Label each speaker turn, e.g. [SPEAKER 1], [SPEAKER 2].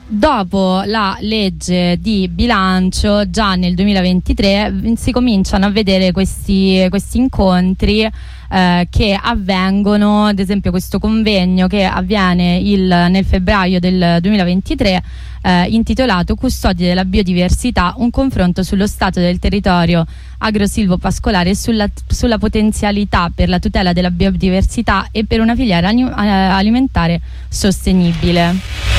[SPEAKER 1] Dopo la legge di bilancio, già nel 2023 si cominciano a vedere questi incontri che avvengono, ad esempio questo convegno che avviene nel febbraio del 2023 intitolato Custodi della biodiversità, un confronto sullo stato del territorio agrosilvo-pascolare e sulla potenzialità per la tutela della biodiversità e per una filiera alimentare sostenibile.